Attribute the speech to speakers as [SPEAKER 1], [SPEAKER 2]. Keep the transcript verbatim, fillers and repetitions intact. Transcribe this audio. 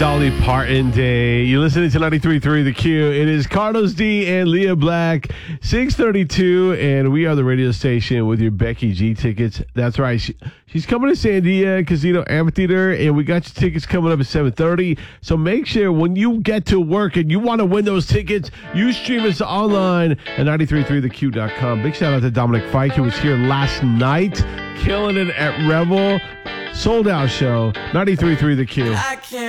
[SPEAKER 1] Dolly Parton Day. You're listening to ninety-three point three The Q. It is Carlos D and Leah Black, six thirty-two, and we are the radio station with your Becky G tickets. That's right. She, she's coming to Sandia Casino Amphitheater, and we got your tickets coming up at seven thirty. So make sure when you get to work and you want to win those tickets, you stream us online at ninety-three point three the q dot com. Big shout out to Dominic Fike, who was here last night, killing it at Revel. Sold out show, ninety-three point three The Q. I can't